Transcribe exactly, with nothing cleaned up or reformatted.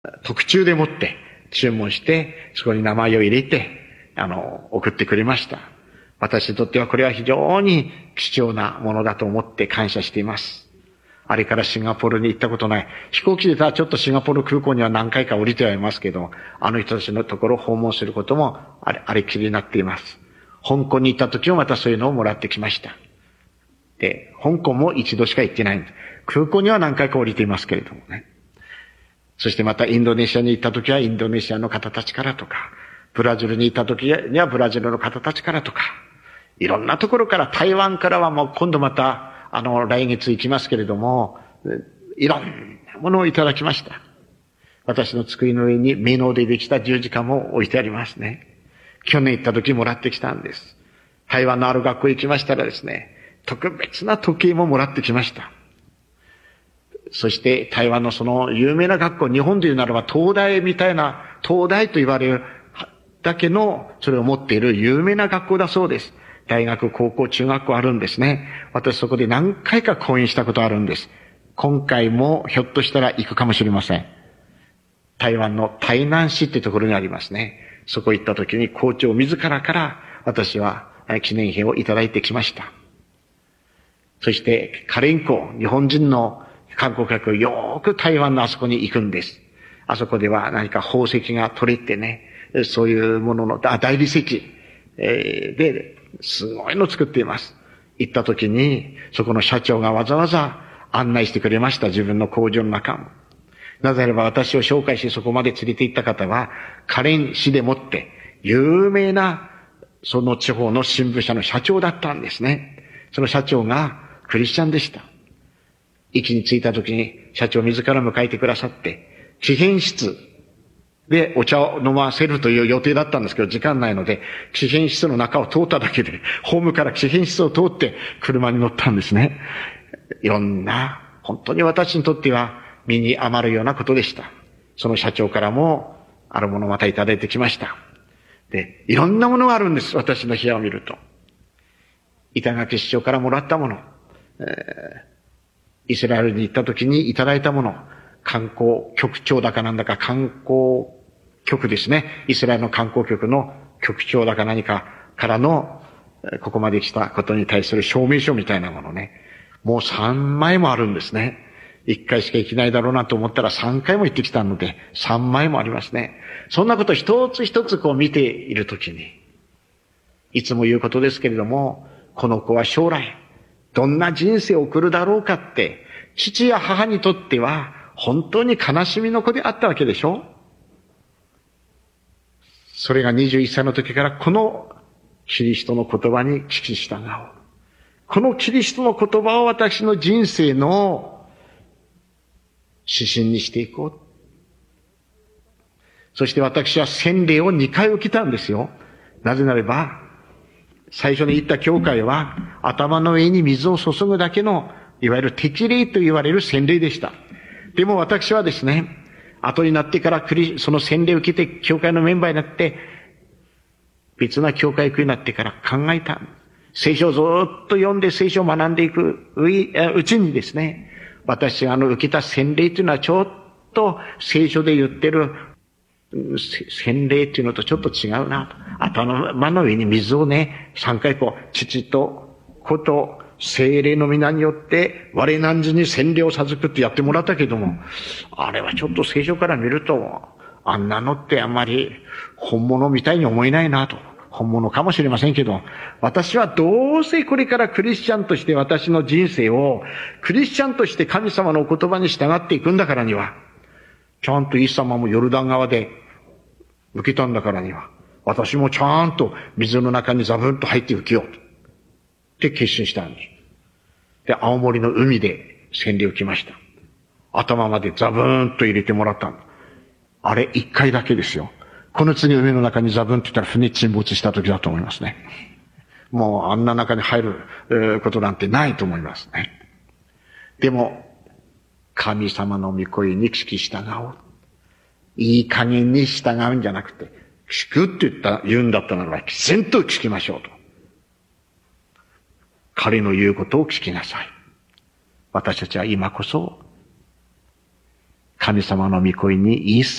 特注でもって注文して、そこに名前を入れて、あの、送ってくれました。私にとってはこれは非常に貴重なものだと思って感謝しています。あれからシンガポールに行ったことない。飛行機でただちょっとシンガポール空港には何回か降りてはいますけど、あの人たちのところを訪問することもあれ、あれきりになっています。香港に行った時もまたそういうのをもらってきました。で、香港も一度しか行ってないんです。空港には何回か降りていますけれどもね。そしてまたインドネシアに行った時はインドネシアの方たちからとか、ブラジルに行った時にはブラジルの方たちからとか、いろんなところから、台湾からはもう今度また、あの、来月行きますけれども、いろんなものをいただきました。私の机の上に美濃でできた十字架も置いてありますね。去年行った時もらってきたんです。台湾のある学校行きましたらですね、特別な時計ももらってきました。そして台湾のその有名な学校、日本で言うならば東大みたいな、東大と言われるだけのそれを持っている有名な学校だそうです。大学、高校、中学校あるんですね。私そこで何回か講演したことあるんです。今回もひょっとしたら行くかもしれません。台湾の台南市ってところにありますね。そこ行った時に校長自らから私は記念碑をいただいてきました。そしてカレンコ、日本人の観光客よーく台湾のあそこに行くんです。あそこでは何か宝石が取れてね、そういうものの、あ、大理石、えー、で、すごいの作っています。行った時に、そこの社長がわざわざ案内してくれました。自分の工場の中も。なぜならば私を紹介しそこまで連れて行った方は、カレン市でもって有名なその地方の新聞社の社長だったんですね。その社長がクリスチャンでした。駅に着いた時に社長自ら迎えてくださって、記編室でお茶を飲ませるという予定だったんですけど、時間ないので、記編室の中を通っただけで、ホームから記編室を通って車に乗ったんですね。いろんな、本当に私にとっては身に余るようなことでした。その社長からも、あるものをまたいただいてきました。で、いろんなものがあるんです、私の部屋を見ると。板垣市長からもらったもの、えーイスラエルに行った時にいただいたもの、観光局長だかなんだか観光局ですね。イスラエルの観光局の局長だか何かからの、ここまで来たことに対する証明書みたいなものね。もうさんまいもあるんですね。いっかいしか行けないだろうなと思ったらさんかいも行ってきたので、さんまいもありますね。そんなこと一つ一つこう見ているときに、いつも言うことですけれども、この子は将来、どんな人生を送るだろうかって、父や母にとっては本当に悲しみの子であったわけでしょ。それがにじゅういっさいの時からこのキリストの言葉に聞き従おう。このキリストの言葉を私の人生の指針にしていこう。そして私は洗礼をにかい受けたんですよ。なぜならば、最初に言った教会は頭の上に水を注ぐだけのいわゆる適礼と言われる洗礼でした。でも私はですね、後になってからクリその洗礼を受けて教会のメンバーになって別な教会行くようになってから考えた。聖書をずっと読んで聖書を学んでいくうちにですね、私があの受けた洗礼というのはちょっと聖書で言ってる洗礼っていうのとちょっと違うなと。頭の上に水をね、さんかいこう、父と子と聖霊の皆によって、我何時に洗礼を授くってやってもらったけども、あれはちょっと聖書から見ると、あんなのってあんまり本物みたいに思えないなと。本物かもしれませんけど、私はどうせこれからクリスチャンとして私の人生を、クリスチャンとして神様のお言葉に従っていくんだからには、ちゃんとイエス様もヨルダン川で受けたんだからには、私もちゃんと水の中にザブンと入って受けようって決心したんです。で、青森の海で洗礼を受けました。頭までザブーンと入れてもらったんだ。あれ一回だけですよ。この次海の中にザブンって言ったら船沈没した時だと思いますね。もうあんな中に入ることなんてないと思いますね。でも、神様の御声に聞き従おう。いい加減に従うんじゃなくて、聞くって言った、言うんだったならば、きちんと聞きましょうと。彼の言うことを聞きなさい。私たちは今こそ、 神様の御声にイエス